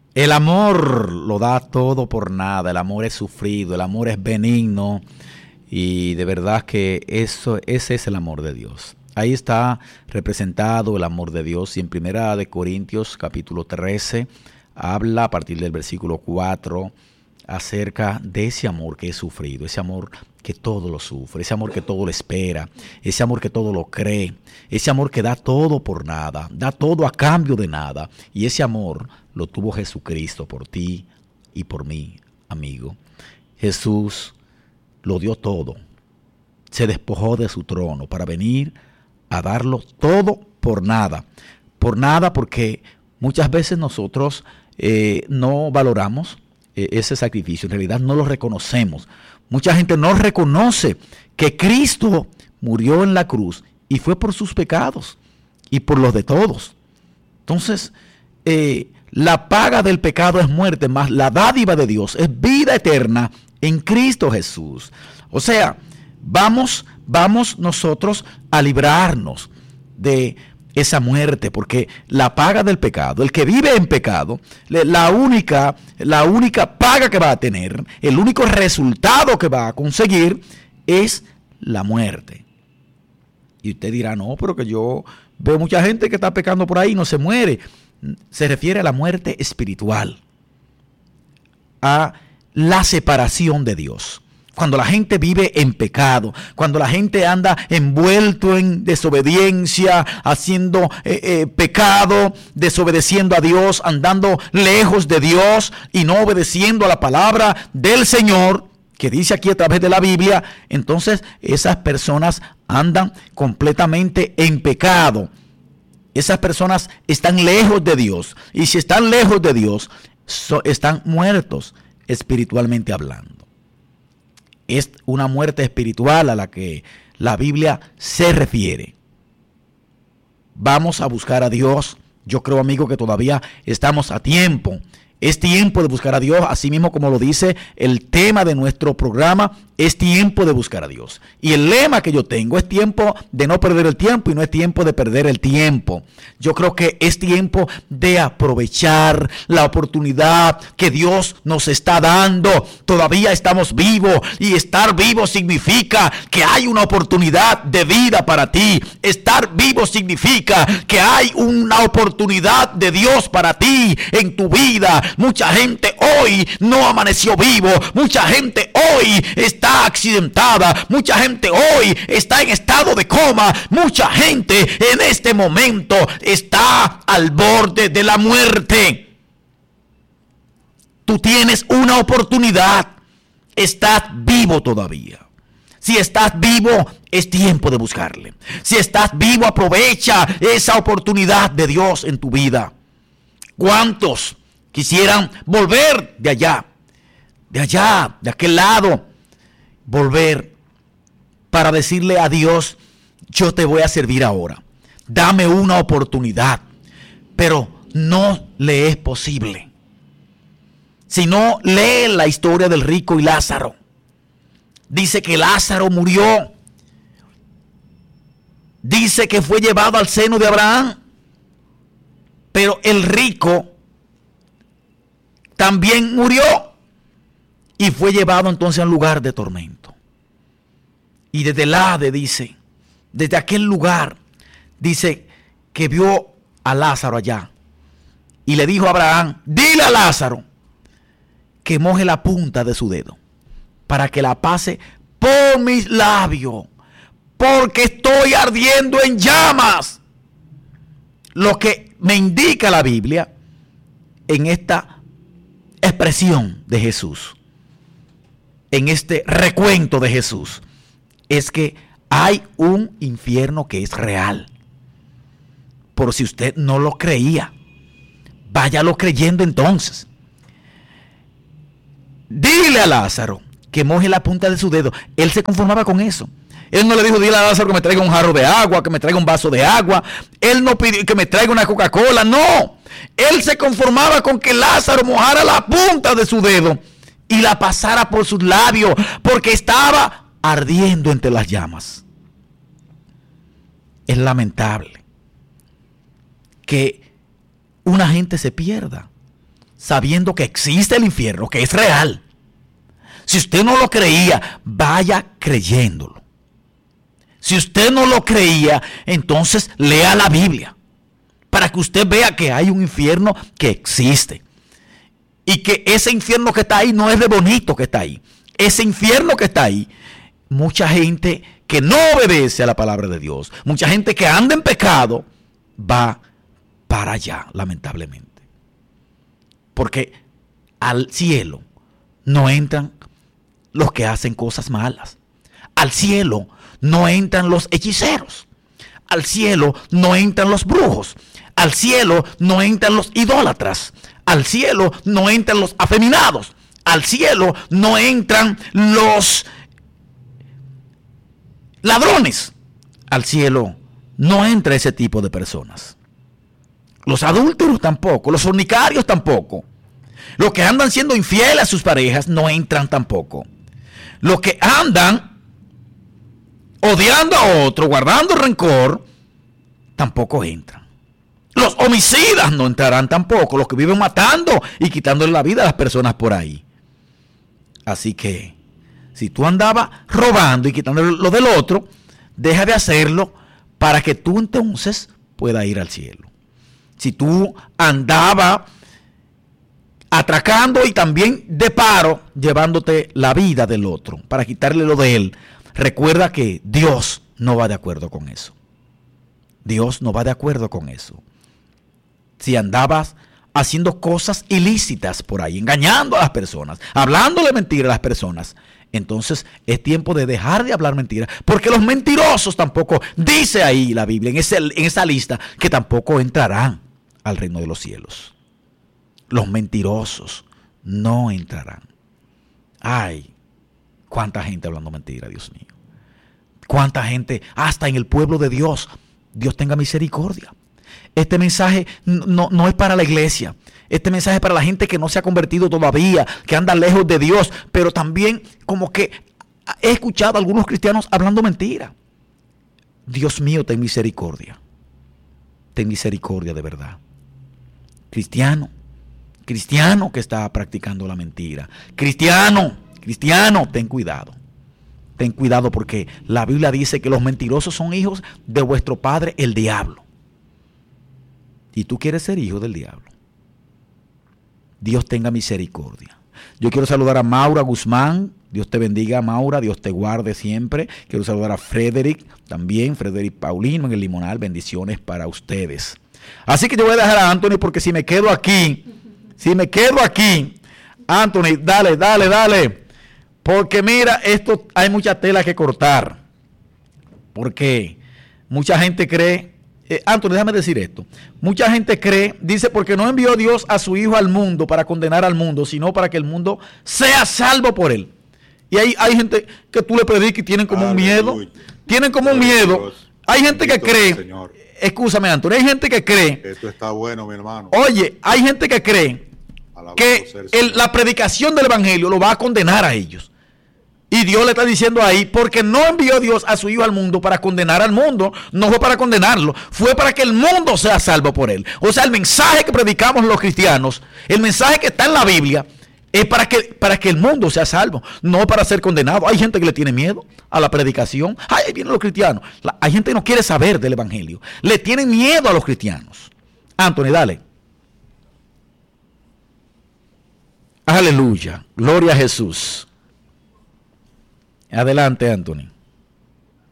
El amor lo da todo por nada, el amor es sufrido, el amor es benigno y de verdad que ese es el amor de Dios. Ahí está representado el amor de Dios y en Primera de Corintios capítulo 13 habla a partir del versículo 4 acerca de ese amor que es sufrido, ese amor que todo lo sufre, ese amor que todo lo espera, ese amor que todo lo cree, ese amor que da todo por nada, da todo a cambio de nada. Y ese amor lo tuvo Jesucristo por ti y por mí, amigo. Jesús lo dio todo, se despojó de su trono para venir a darlo todo por nada porque muchas veces nosotros no valoramos ese sacrificio, en realidad no lo reconocemos. Mucha gente no reconoce que Cristo murió en la cruz y fue por sus pecados y por los de todos. Entonces, la paga del pecado es muerte, mas la dádiva de Dios es vida eterna en Cristo Jesús. O sea, vamos nosotros a librarnos de esa muerte, porque la paga del pecado, el que vive en pecado, la única paga que va a tener, el único resultado que va a conseguir es la muerte. Y usted dirá, no, pero que yo veo mucha gente que está pecando por ahí y no se muere. Se refiere a la muerte espiritual, a la separación de Dios. Cuando la gente vive en pecado, cuando la gente anda envuelto en desobediencia, haciendo pecado, desobedeciendo a Dios, andando lejos de Dios y no obedeciendo a la palabra del Señor, que dice aquí a través de la Biblia, entonces esas personas andan completamente en pecado. Esas personas están lejos de Dios. Y si están lejos de Dios, están muertos espiritualmente hablando. Es una muerte espiritual a la que la Biblia se refiere. Vamos a buscar a Dios. Yo creo, amigo, que todavía estamos a tiempo. Es tiempo de buscar a Dios, así mismo como lo dice el tema de nuestro programa, es tiempo de buscar a Dios. Y el lema que yo tengo es tiempo de no perder el tiempo y no es tiempo de perder el tiempo. Yo creo que es tiempo de aprovechar la oportunidad que Dios nos está dando. Todavía estamos vivos y estar vivo significa que hay una oportunidad de vida para ti. Estar vivo significa que hay una oportunidad de Dios para ti en tu vida. Mucha gente hoy no amaneció vivo, mucha gente hoy está accidentada, mucha gente hoy está en estado de coma, mucha gente en este momento está al borde de la muerte. Tú tienes una oportunidad, estás vivo todavía. Si estás vivo, es tiempo de buscarle. Si estás vivo, aprovecha esa oportunidad de Dios en tu vida. ¿Cuántos quisieran volver de allá, de aquel lado, volver para decirle a Dios, yo te voy a servir ahora, dame una oportunidad? Pero no le es posible. Si no, lee la historia del rico y Lázaro. Dice que Lázaro murió. Dice que fue llevado al seno de Abraham. Pero el rico también murió y fue llevado entonces a un lugar de tormento. Y desde el Hades dice, desde aquel lugar, dice que vio a Lázaro allá y le dijo a Abraham, dile a Lázaro que moje la punta de su dedo para que la pase por mis labios, porque estoy ardiendo en llamas. Lo que me indica la Biblia en esta expresión de Jesús, en este recuento de Jesús, es que hay un infierno que es real. Por si usted no lo creía, váyalo creyendo entonces. Dile a Lázaro que moje la punta de su dedo. Él se conformaba con eso. Él no le dijo, dile a Lázaro que me traiga un jarro de agua, que me traiga un vaso de agua. Él no pidió que me traiga una Coca-Cola, no. Él se conformaba con que Lázaro mojara la punta de su dedo y la pasara por sus labios, porque estaba ardiendo entre las llamas. Es lamentable que una gente se pierda sabiendo que existe el infierno, que es real. Si usted no lo creía, vaya creyéndolo. Si usted no lo creía, entonces lea la Biblia, para que usted vea que hay un infierno que existe. Y que ese infierno que está ahí no es de bonito que está ahí. Ese infierno que está ahí, mucha gente que no obedece a la palabra de Dios, mucha gente que anda en pecado, va para allá, lamentablemente. Porque al cielo no entran los que hacen cosas malas. Al cielo no entran los hechiceros. Al cielo no entran los brujos. Al cielo no entran los idólatras. Al cielo no entran los afeminados. Al cielo no entran los ladrones. Al cielo no entra ese tipo de personas. Los adúlteros tampoco, los fornicarios tampoco. Los que andan siendo infieles a sus parejas no entran tampoco. Los que andan odiando a otro, guardando rencor, tampoco entran. Los homicidas no entrarán tampoco, los que viven matando y quitándole la vida a las personas por ahí. Así que, si tú andabas robando y quitándole lo del otro, deja de hacerlo para que tú entonces puedas ir al cielo. Si tú andabas atracando y también de paro, llevándote la vida del otro para quitarle lo de él, recuerda que Dios no va de acuerdo con eso. Dios no va de acuerdo con eso. Si andabas haciendo cosas ilícitas por ahí, engañando a las personas, hablándole mentira a las personas, entonces es tiempo de dejar de hablar mentiras, porque los mentirosos tampoco, dice ahí la Biblia, en esa lista, que tampoco entrarán al reino de los cielos. Los mentirosos no entrarán. Ay, cuánta gente hablando mentira, Dios mío. Cuánta gente, hasta en el pueblo de Dios. Dios tenga misericordia. Este mensaje no es para la iglesia. Este mensaje es para la gente que no se ha convertido todavía, que anda lejos de Dios, pero también como que he escuchado a algunos cristianos hablando mentira. Dios mío, ten misericordia. Ten misericordia de verdad. Cristiano que está practicando la mentira. Cristiano, ten cuidado. Ten cuidado porque la Biblia dice que los mentirosos son hijos de vuestro padre, el diablo. Y tú quieres ser hijo del diablo. Dios tenga misericordia. Yo quiero saludar a Maura Guzmán. Dios te bendiga, Maura. Dios te guarde siempre. Quiero saludar a Frederick también. Frederick Paulino en el Limonal. Bendiciones para ustedes. Así que yo voy a dejar a Anthony porque si me quedo aquí, Anthony, dale. Porque mira, esto hay mucha tela que cortar. Porque mucha gente cree, Anthony, déjame decir esto. Mucha gente cree, dice, porque no envió Dios a su Hijo al mundo para condenar al mundo, sino para que el mundo sea salvo por él. Y hay gente que tú le predicas y tienen como un miedo. Tienen como un miedo. Hay gente que cree, escúchame, Anthony, hay gente que cree. Esto está bueno, mi hermano. Oye, hay gente que cree que la predicación del evangelio lo va a condenar a ellos. Y Dios le está diciendo ahí, porque no envió Dios a su Hijo al mundo para condenar al mundo, no fue para condenarlo, fue para que el mundo sea salvo por él. O sea, el mensaje que predicamos los cristianos, el mensaje que está en la Biblia, es para que el mundo sea salvo, no para ser condenado. Hay gente que le tiene miedo a la predicación. Ay, ahí vienen los cristianos. Hay gente que no quiere saber del evangelio, le tienen miedo a los cristianos. Anthony, dale. Aleluya, gloria a Jesús. Adelante, Anthony.